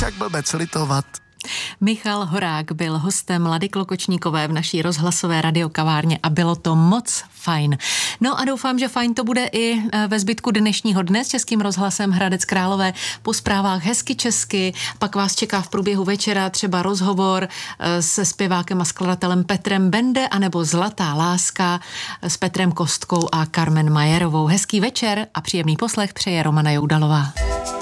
však blbec litovat. Michal Horák byl hostem Lady Klokočníkové v naší rozhlasové radiokavárně a bylo to moc fajn. No a doufám, že fajn to bude i ve zbytku dnešního dne s Českým rozhlasem Hradec Králové. Po zprávách hezky česky, pak vás čeká v průběhu večera třeba rozhovor se zpěvákem a skladatelem Petrem Bende anebo Zlatá láska s Petrem Kostkou a Carmen Majerovou. Hezký večer a příjemný poslech přeje Romana Joudalová.